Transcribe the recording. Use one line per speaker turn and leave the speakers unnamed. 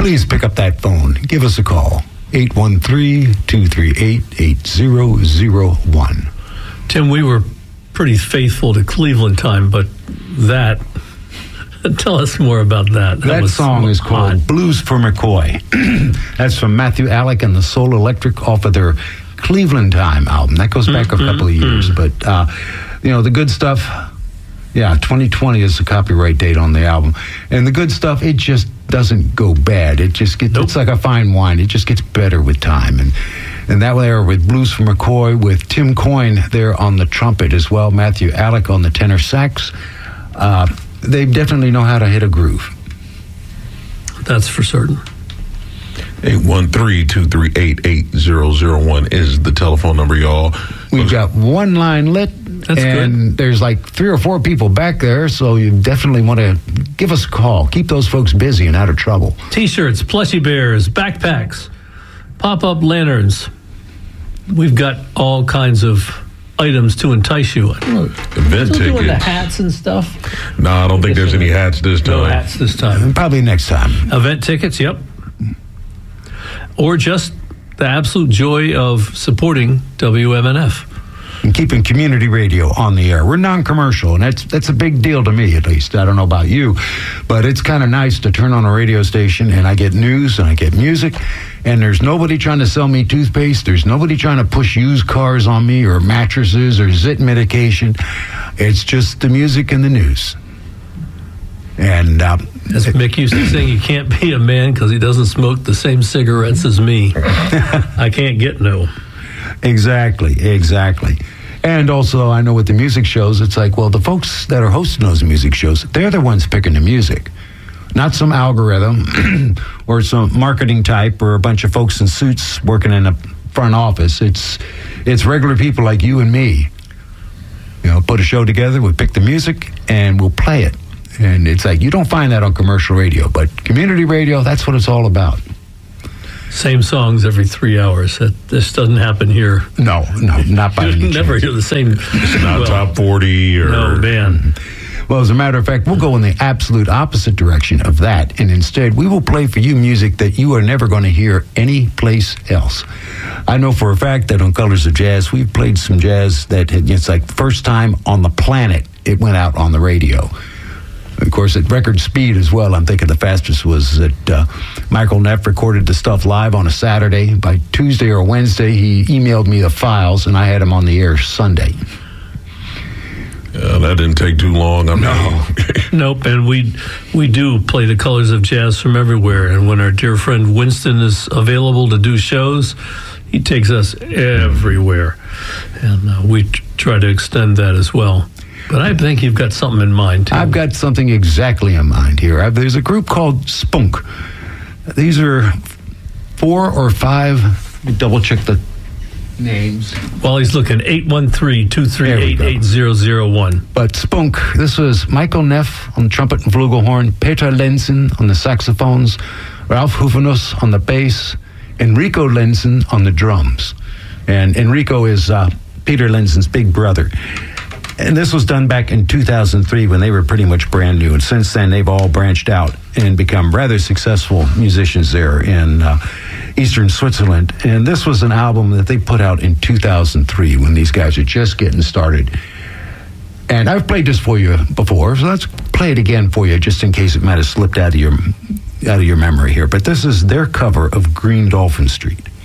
please pick up that phone. Give us a call. 813-238-8001.
Tim, we were pretty faithful to Cleveland time, but that... Tell us more about that.
That song is called Blues for McCoy. That's from Matthew Alec and the Soul Electric off of their Cleveland Time album. That goes back a couple of years. But, the good stuff, 2020 is the copyright date on the album. And the good stuff, it just doesn't go bad. It just gets, It's like a fine wine. It just gets better with time. And that way, with Blues for McCoy, with Tim Coyne there on the trumpet as well, Matthew Alec on the tenor sax. They definitely know how to hit a groove.
That's for certain.
813-238-8001 is the telephone number, y'all.
We've got one line lit.
That's
and
good.
There's like 3 or 4 people back there, so you definitely want to give us a call. Keep those folks busy and out of trouble.
T-shirts, plushy bears, backpacks, pop-up lanterns. We've got all kinds of items to entice you.
Event tickets.
Doing the hats and stuff?
No, I don't think there's any hats this time.
No hats this time.
Probably next time.
Event tickets, yep. Or just the absolute joy of supporting WMNF.
And keeping community radio on the air. We're non-commercial, and that's a big deal to me, at least. I don't know about you, but it's kind of nice to turn on a radio station, and I get news, and I get music, and there's nobody trying to sell me toothpaste. There's nobody trying to push used cars on me, or mattresses, or zit medication. It's just the music and the news. And
as Mick used to sing, you can't be a man because he doesn't smoke the same cigarettes as me. I can't get no.
Exactly. And also, I know with the music shows, it's like, well, the folks that are hosting those music shows, they're the ones picking the music. Not some algorithm or some marketing type or a bunch of folks in suits working in a front office. It's regular people like you and me. Put a show together, we pick the music, and we'll play it. And it's like, you don't find that on commercial radio, but community radio, that's what it's all about.
Same songs every 3 hours. This doesn't happen here.
No, not by any chance.
You never hear the same.
It's not top 40 or...
No, man.
Well, as a matter of fact, we'll go in the absolute opposite direction of that. And instead, we will play for you music that you are never going to hear anyplace else. I know for a fact that on Colors of Jazz, we've played some jazz that it's like first time on the planet it went out on the radio. Of course, at record speed as well. I'm thinking the fastest was that Michael Neff recorded the stuff live on a Saturday. By Tuesday or Wednesday, he emailed me the files, and I had them on the air Sunday.
That didn't take too long.
Nope, and we do play the Colors of Jazz from everywhere. And when our dear friend Winston is available to do shows, he takes us everywhere. And we try to extend that as well. But I think you've got something in mind, too.
I've got something exactly in mind here. There's a group called Spunk. These are 4 or 5. Let me double-check the names.
While he's looking, 813-238-8001.
But Spunk, this was Michael Neff on the trumpet and flugelhorn, Peter Lenzen on the saxophones, Ralph Hufanus on the bass, Enrico Lenzen on the drums. And Enrico is Peter Lenzen's big brother. And this was done back in 2003 when they were pretty much brand new. And since then, they've all branched out and become rather successful musicians there in eastern Switzerland. And this was an album that they put out in 2003 when these guys are just getting started. And I've played this for you before, so let's play it again for you just in case it might have slipped out of your memory here. But this is their cover of Green Dolphin Street.